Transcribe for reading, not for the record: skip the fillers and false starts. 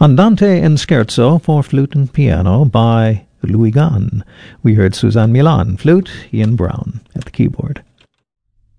Andante and Scherzo for flute and piano by Louis Gahn. We heard Suzanne Milan, flute, Ian Brown at the keyboard.